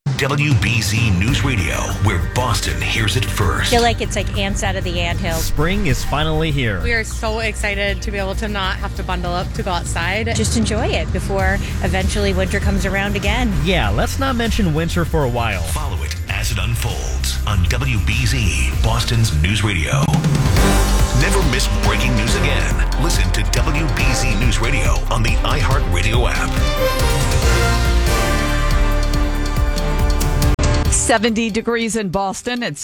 WBZ News Radio, where Boston hears it first. I feel like it's like ants out of the anthill. Spring is finally here. We are so excited to be able to not have to bundle up to go outside. Just enjoy it before eventually winter comes around again. Yeah, let's not mention winter for a while. Follow it as it unfolds on WBZ, Boston's News Radio. Never miss breaking news again. Listen to WBZ News Radio on the iHeartRadio app. 70 degrees in Boston at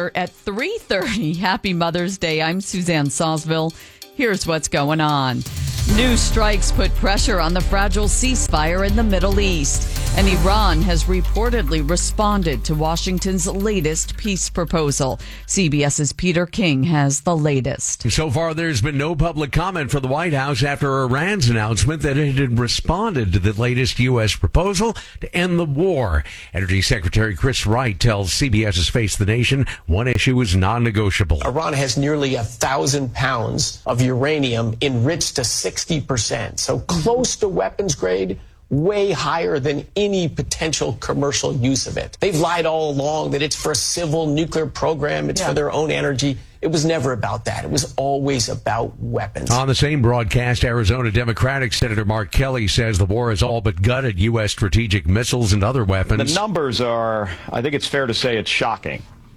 3:30. Happy Mother's Day. I'm Suzanne Sawsville. Here's what's going on. New strikes put pressure on the fragile ceasefire in the Middle East, and Iran has reportedly responded to Washington's latest peace proposal. CBS's Peter King has the latest. So far, there's been no public comment from the White House after Iran's announcement that it had responded to the latest U.S. proposal to end the war. Energy Secretary Chris Wright tells CBS's Face the Nation one issue is non-negotiable. Iran has nearly 1,000 pounds of uranium enriched to 60%, so close to weapons grade, way higher than any potential commercial use of it. They've lied all along that it's for a civil nuclear program, it's for their own energy. It was never about that. It was always about weapons. On the same broadcast, Arizona Democratic Senator Mark Kelly says the war has all but gutted U.S. strategic missiles and other weapons. The numbers are, I think it's fair to say it's shocking.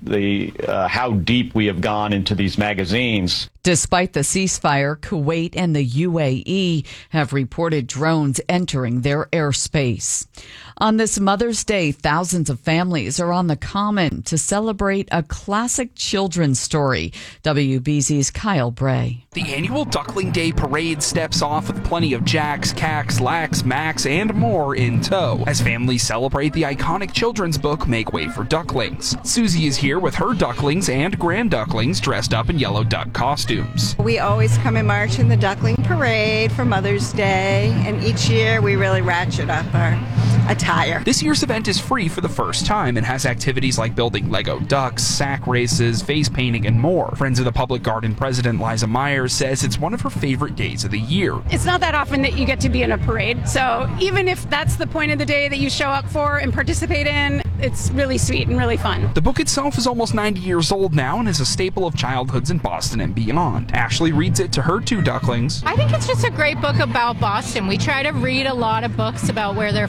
How deep we have gone into these magazines. Despite the ceasefire, Kuwait and the UAE have reported drones entering their airspace. On this Mother's Day, thousands of families are on the Common to celebrate a classic children's story. WBZ's Kyle Bray. The annual Duckling Day Parade steps off with plenty of Jacks, Cacks, Lax, Max, and more in tow as families celebrate the iconic children's book Make Way for Ducklings. Susie is here with her ducklings and grand ducklings dressed up in yellow duck costumes. We always come and march in the Duckling Parade for Mother's Day, and each year we really ratchet up our attire. This year's event is free for the first time and has activities like building Lego ducks, sack races, face painting, and more. Friends of the Public Garden president Liza Myers says it's one of her favorite days of the year. It's not that often that you get to be in a parade, so even if that's the point of the day that you show up for and participate in, it's really sweet and really fun. The book itself is almost 90 years old now and is a staple of childhoods in Boston and beyond. Ashley reads it to her two ducklings. I think it's just a great book about Boston. We try to read a lot of books about where they're from,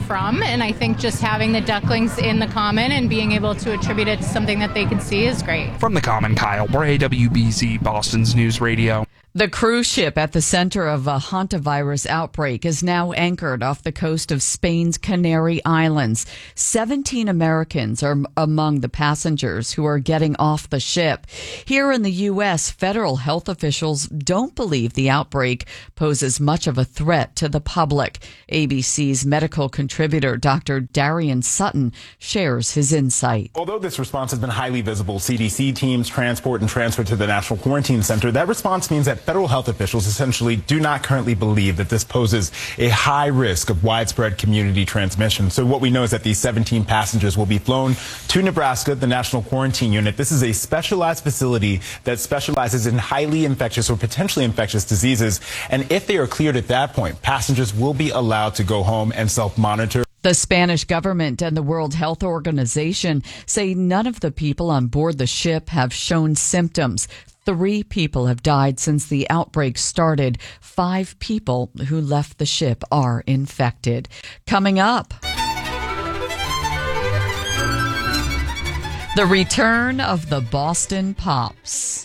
And I think just having the ducklings in the common and being able to attribute it to something that they can see is great. From the Common, Kyle Bray, WBZ, Boston's News Radio. The cruise ship at the center of a hantavirus outbreak is now anchored off the coast of Spain's Canary Islands. 17 Americans are among the passengers who are getting off the ship. Here in the U.S., federal health officials don't believe the outbreak poses much of a threat to the public. ABC's medical contributor, Dr. Darian Sutton, shares his insight. Although this response has been highly visible, CDC teams transport and transfer to the National Quarantine Center, that response means that federal health officials essentially do not currently believe that this poses a high risk of widespread community transmission. So what we know is that these 17 passengers will be flown to Nebraska, the National Quarantine Unit. This is a specialized facility that specializes in highly infectious or potentially infectious diseases. And if they are cleared at that point, passengers will be allowed to go home and self-monitor. The Spanish government and the World Health Organization say none of the people on board the ship have shown symptoms. 3 people have died since the outbreak started. 5 people who left the ship are infected. Coming up, the return of the Boston Pops.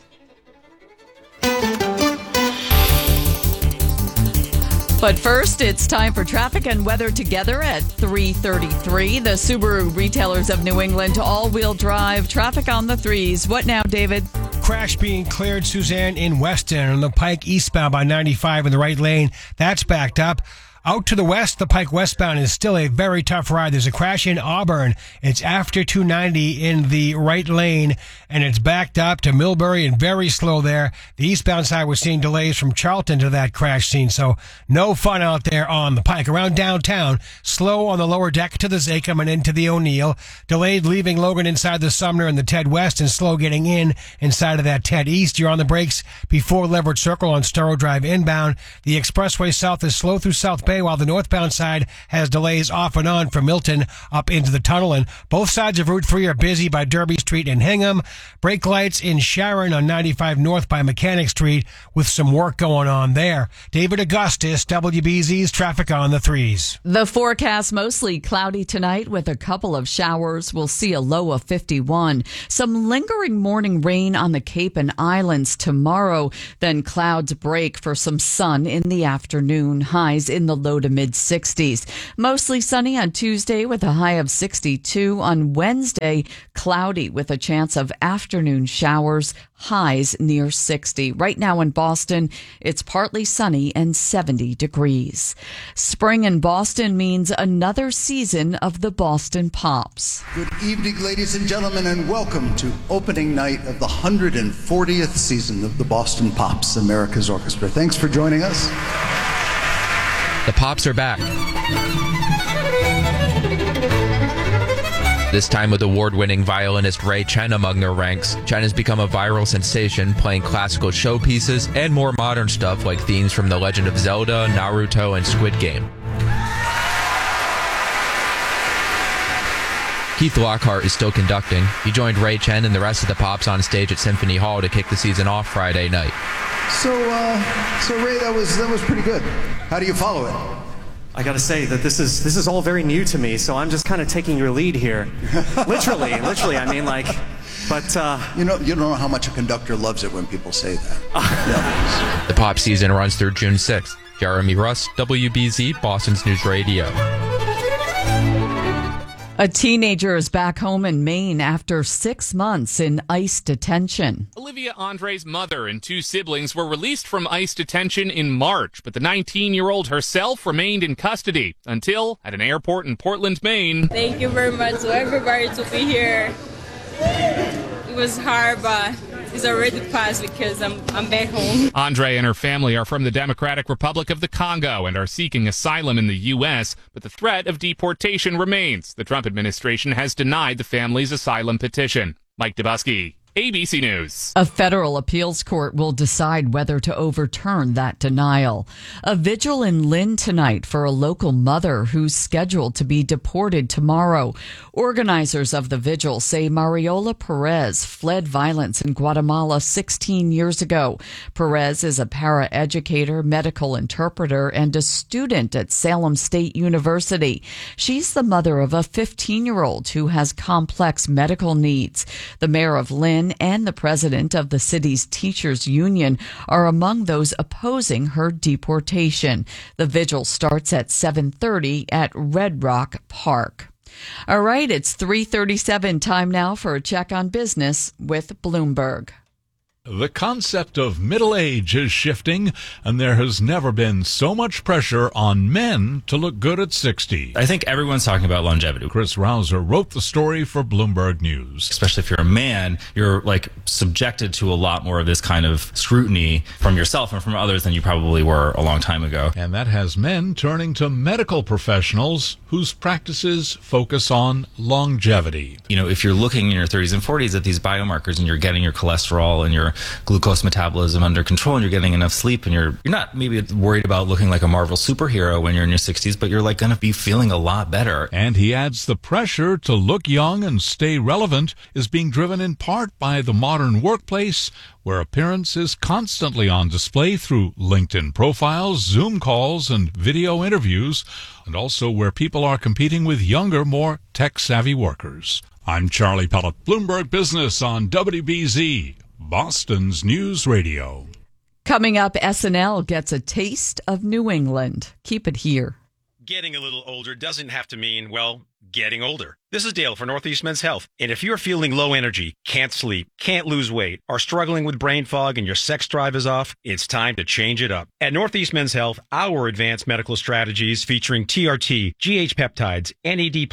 But first, it's time for traffic and weather together at 3:33. The Subaru Retailers of New England all-wheel drive traffic on the 3s. What now, David? Crash being cleared, Suzanne, in Weston on the Pike eastbound by 95 in the right lane. That's backed up. Out to the west, the Pike westbound is still a very tough ride. There's a crash in Auburn. It's after 290 in the right lane, and it's backed up to Millbury and very slow there. The eastbound side, we're seeing delays from Charlton to that crash scene, so no fun out there on the Pike. Around downtown, slow on the lower deck to the Zachem and into the O'Neill. Delayed leaving Logan inside the Sumner and the Ted West, and slow getting in inside of that Ted East. You're on the brakes before Leverett Circle on Storrow Drive inbound. The expressway south is slow through South Bay, while the northbound side has delays off and on from Milton up into the tunnel. And both sides of Route 3 are busy by Derby Street and Hingham. Brake lights in Sharon on 95 north by Mechanic Street with some work going on there. David Augustus, WBZ's traffic on the 3s. The forecast mostly cloudy tonight with a couple of showers. We'll see a low of 51. Some lingering morning rain on the Cape and Islands tomorrow. Then clouds break for some sun in the afternoon. Highs in the low to mid-60s. Mostly sunny on Tuesday with a high of 62. On Wednesday, cloudy with a chance of afternoon showers. Highs near 60. Right now in Boston, it's partly sunny and 70 degrees. Spring in Boston means another season of the Boston Pops. Good evening, ladies and gentlemen, and welcome to opening night of the 140th season of the Boston Pops, America's Orchestra. Thanks for joining us. The Pops are back. This time with award-winning violinist Ray Chen among their ranks. Chen has become a viral sensation, playing classical showpieces and more modern stuff like themes from The Legend of Zelda, Naruto, and Squid Game. Keith Lockhart is still conducting. He joined Ray Chen and the rest of the Pops on stage at Symphony Hall to kick the season off Friday night. So Ray, that was pretty good. How do you follow it? I gotta say that this is all very new to me, so I'm just kind of taking your lead here. literally, I mean, like, but you don't know how much a conductor loves it when people say that. The Pop season runs through June 6th. Jeremy Russ, WBZ, Boston's News Radio. A teenager is back home in Maine after 6 months in ICE detention. Olivia Andre's mother and 2 siblings were released from ICE detention in March, but the 19-year-old herself remained in custody until at an airport in Portland, Maine. Thank you very much to everybody to be here. It was hard, but it's already passed because I'm back home. Andre and her family are from the Democratic Republic of the Congo and are seeking asylum in the U.S., but the threat of deportation remains. The Trump administration has denied the family's asylum petition. Mike Dubusky. ABC News. A federal appeals court will decide whether to overturn that denial. A vigil in Lynn tonight for a local mother who's scheduled to be deported tomorrow. Organizers of the vigil say Mariola Perez fled violence in Guatemala 16 years ago. Perez is a paraeducator, medical interpreter, and a student at Salem State University. She's the mother of a 15-year-old who has complex medical needs. The mayor of Lynn and the president of the city's teachers union are among those opposing her deportation. The vigil starts at 7:30 at Red Rock Park. All right, it's 3:37. Time now for a check on business with Bloomberg. The concept of middle age is shifting, and there has never been so much pressure on men to look good at 60. I think everyone's talking about longevity. Chris Rouser wrote the story for Bloomberg News. Especially if you're a man, you're subjected to a lot more of this kind of scrutiny from yourself and from others than you probably were a long time ago. And that has men turning to medical professionals whose practices focus on longevity. You know, if you're looking in your 30s and 40s at these biomarkers and you're getting your cholesterol and your glucose metabolism under control and you're getting enough sleep and you're not maybe worried about looking like a Marvel superhero when you're in your 60s, but you're going to be feeling a lot better. And he adds the pressure to look young and stay relevant is being driven in part by the modern workplace, where appearance is constantly on display through LinkedIn profiles, Zoom calls, and video interviews, and also where people are competing with younger, more tech-savvy workers. I'm Charlie Pellet, Bloomberg Business on WBZ, Boston's News Radio. Coming up, SNL gets a taste of New England. Keep it here. Getting a little older doesn't have to mean, well, getting older. This is Dale for Northeast Men's Health. And if you're feeling low energy, can't sleep, can't lose weight, are struggling with brain fog and your sex drive is off, it's time to change it up. At Northeast Men's Health, our advanced medical strategies featuring TRT, GH peptides, NAD+,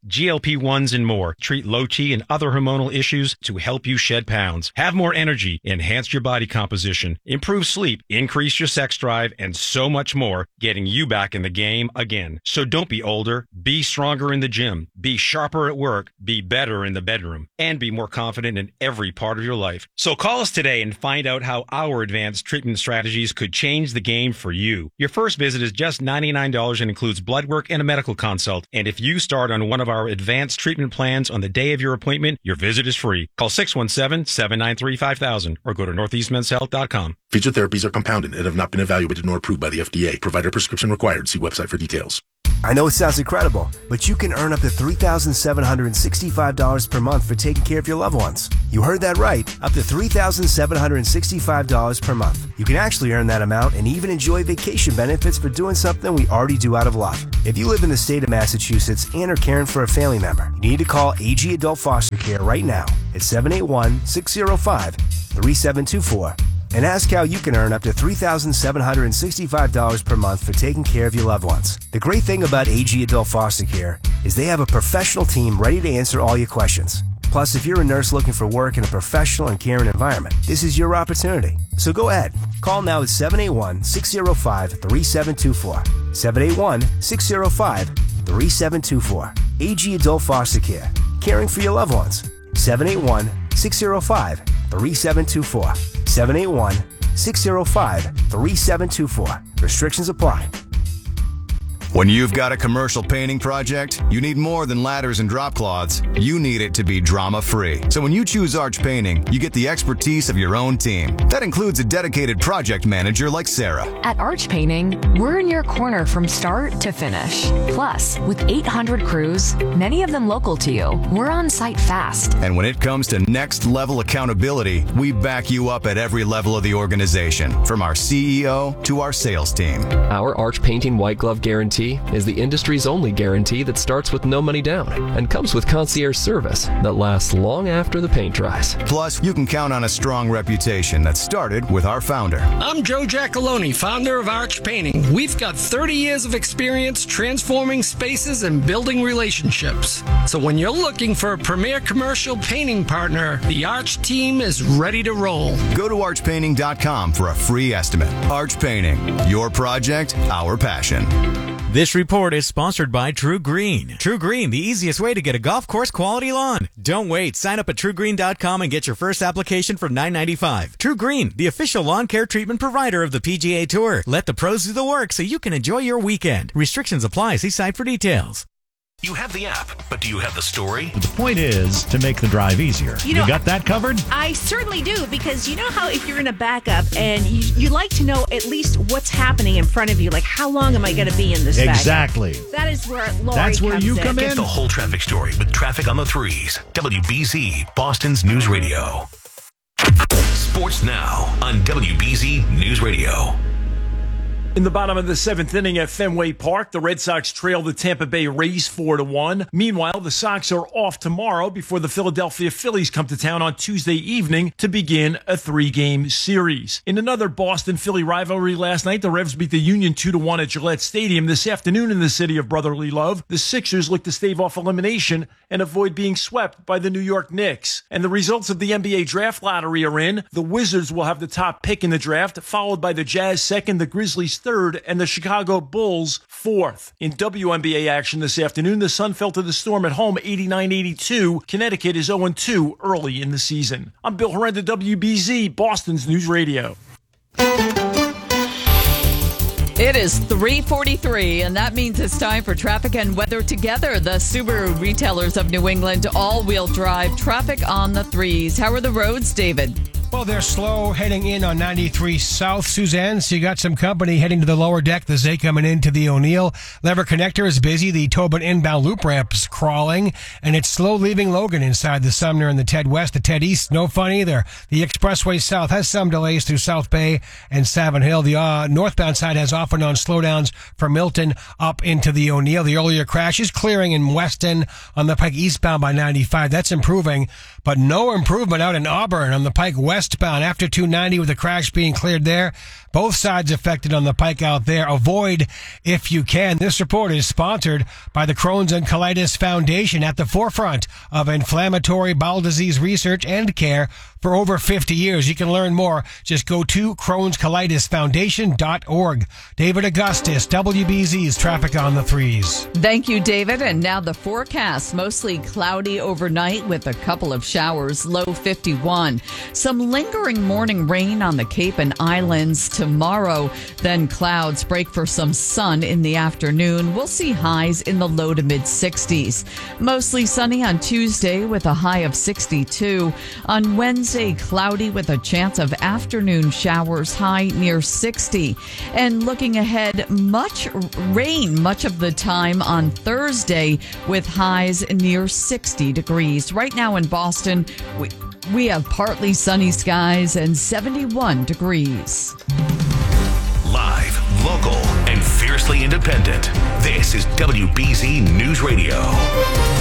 GLP-1s, and more treat low T and other hormonal issues to help you shed pounds, have more energy, enhance your body composition, improve sleep, increase your sex drive, and so much more, getting you back in the game again. So don't be older, be stronger in the gym, be sharper at work, be better in the bedroom, and be more confident in every part of your life. So call us today and find out how our advanced treatment strategies could change the game for you. Your first visit is just $99 and includes blood work and a medical consult. And if you start on one of our advanced treatment plans on the day of your appointment, your visit is free. Call 617-793-5000 or go to northeastmenshealth.com. Featured therapies are compounded and have not been evaluated nor approved by the FDA. Provider prescription required. See website for details. I know it sounds incredible, but you can earn up to $3,765 per month for taking care of your loved ones. You heard that right, up to $3,765 per month. You can actually earn that amount and even enjoy vacation benefits for doing something we already do out of love. If you live in the state of Massachusetts and are caring for a family member, you need to call AG Adult Foster Care right now at 781-605-3724. And ask how you can earn up to $3,765 per month for taking care of your loved ones. The great thing about AG Adult Foster Care is they have a professional team ready to answer all your questions. Plus, if you're a nurse looking for work in a professional and caring environment, this is your opportunity. So go ahead. Call now at 781-605-3724. 781-605-3724. AG Adult Foster Care. Caring for your loved ones. 781-605-3724. 781-605-3724. Restrictions apply. When you've got a commercial painting project, you need more than ladders and drop cloths. You need it to be drama-free. So when you choose Arch Painting, you get the expertise of your own team. That includes a dedicated project manager like Sarah. At Arch Painting, we're in your corner from start to finish. Plus, with 800 crews, many of them local to you, we're on site fast. And when it comes to next-level accountability, we back you up at every level of the organization, from our CEO to our sales team. Our Arch Painting White Glove Guarantee is the industry's only guarantee that starts with no money down and comes with concierge service that lasts long after the paint dries. Plus, you can count on a strong reputation that started with our founder. I'm Joe Giacalone, founder of Arch Painting. We've got 30 years of experience transforming spaces and building relationships. So when you're looking for a premier commercial painting partner, the Arch team is ready to roll. Go to archpainting.com for a free estimate. Arch Painting, your project, our passion. This report is sponsored by True Green. True Green, the easiest way to get a golf course quality lawn. Don't wait. Sign up at TrueGreen.com and get your first application for $9.95. True Green, the official lawn care treatment provider of the PGA Tour. Let the pros do the work so you can enjoy your weekend. Restrictions apply. See site for details. You have the app, but do you have the story? The point is to make the drive easier. You got that covered? I certainly do, because you know how if you're in a backup and you like to know at least what's happening in front of you, like how long am I going to be in this Exactly. backup? That is where Lori That's where comes you come in. Get the whole traffic story with Traffic on the Threes. WBZ, Boston's News Radio. Sports now on WBZ News Radio. In the bottom of the seventh inning at Fenway Park, the Red Sox trail the Tampa Bay Rays 4-1. Meanwhile, the Sox are off tomorrow before the Philadelphia Phillies come to town on Tuesday evening to begin a 3-game series. In another Boston-Philly rivalry last night, the Revs beat the Union 2-1 at Gillette Stadium. This afternoon in the city of brotherly love, the Sixers look to stave off elimination and avoid being swept by the New York Knicks. And the results of the NBA draft lottery are in. The Wizards will have the top pick in the draft, followed by the Jazz second, the Grizzlies third, and the Chicago Bulls fourth. In WNBA action this afternoon, the Sun fell to the Storm at home 89-82. Connecticut is 0-2 early in the season. I'm Bill Horrenda, WBZ, Boston's News Radio. It is 3:43, and that means it's time for traffic and weather together. The Subaru retailers of New England all-wheel drive traffic on the threes. How are the roads, David? Well, they're slow heading in on 93 South, Suzanne, so you got some company heading to the lower deck. The Z coming into the O'Neill. Lever Connector is busy. The Tobin inbound loop ramp's crawling, and it's slow leaving Logan inside the Sumner and the Ted West. The Ted East, no fun either. The Expressway South has some delays through South Bay and Savin Hill. The northbound side has off and on slowdowns from Milton up into the O'Neill. The earlier crash is clearing in Weston on the Pike eastbound by 95. That's improving, but no improvement out in Auburn on the Pike westbound after 290 with the crash being cleared there. Both sides affected on the Pike out there. Avoid if you can. This report is sponsored by the Crohn's and Colitis Foundation, at the forefront of inflammatory bowel disease research and care for over 50 years. You can learn more. Just go to Crohn'sColitisFoundation.org. David Augustus, WBZ's Traffic on the Threes. Thank you, David. And now the forecast. Mostly cloudy overnight with a couple of showers, low 51. Some lingering morning rain on the Cape and Islands tomorrow. Then clouds break for some sun in the afternoon. We'll see highs in the low to mid 60s. Mostly sunny on Tuesday with a high of 62. On Wednesday, cloudy with a chance of afternoon showers, high near 60. And looking ahead, much rain much of the time on Thursday with highs near 60 degrees. Right now in Boston, we have partly sunny skies and 71 degrees. Live, local, and fiercely independent. This is WBZ News Radio.